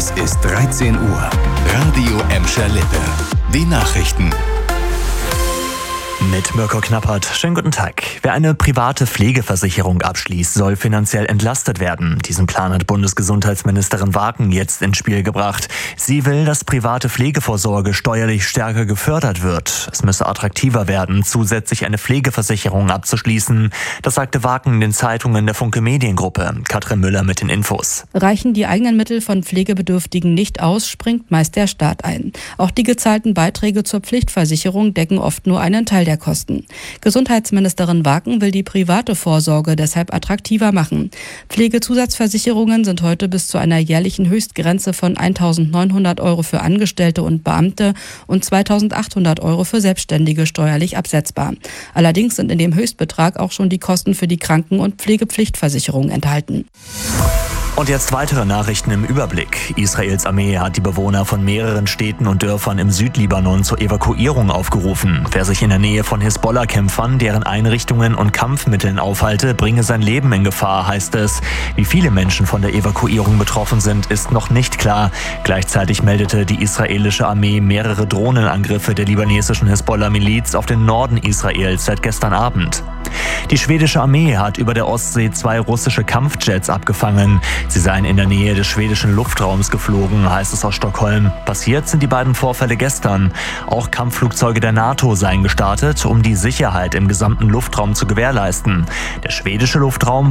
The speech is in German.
Es ist 13 Uhr. Radio Emscher Lippe. Die Nachrichten. Mit Mirko Knappert. Schönen guten Tag. Wer eine private Pflegeversicherung abschließt, soll finanziell entlastet werden. Diesen Plan hat Bundesgesundheitsministerin Waken jetzt ins Spiel gebracht. Sie will, dass private Pflegevorsorge steuerlich stärker gefördert wird. Es müsse attraktiver werden, zusätzlich eine Pflegeversicherung abzuschließen. Das sagte Waken den Zeitungen der Funke Mediengruppe. Katrin Müller mit den Infos. Reichen die eigenen Mittel von Pflegebedürftigen nicht aus, springt meist der Staat ein. Auch die gezahlten Beiträge zur Pflichtversicherung decken oft nur einen Teil der Kosten. Gesundheitsministerin Waken will die private Vorsorge deshalb attraktiver machen. Pflegezusatzversicherungen sind heute bis zu einer jährlichen Höchstgrenze von 1.900 € für Angestellte und Beamte und 2.800 € für Selbstständige steuerlich absetzbar. Allerdings sind in dem Höchstbetrag auch schon die Kosten für die Kranken- und Pflegepflichtversicherung enthalten. Und jetzt weitere Nachrichten im Überblick. Israels Armee hat die Bewohner von mehreren Städten und Dörfern im Südlibanon zur Evakuierung aufgerufen. Wer sich in der Nähe von Hisbollah-Kämpfern, deren Einrichtungen und Kampfmitteln aufhalte, bringe sein Leben in Gefahr, heißt es. Wie viele Menschen von der Evakuierung betroffen sind, ist noch nicht klar. Gleichzeitig meldete die israelische Armee mehrere Drohnenangriffe der libanesischen Hisbollah-Miliz auf den Norden Israels seit gestern Abend. Die schwedische Armee hat über der Ostsee 2 russische Kampfjets abgefangen. Sie seien in der Nähe des schwedischen Luftraums geflogen, heißt es aus Stockholm. Passiert sind die beiden Vorfälle gestern. Auch Kampfflugzeuge der NATO seien gestartet, um die Sicherheit im gesamten Luftraum zu gewährleisten. Der schwedische Luftraum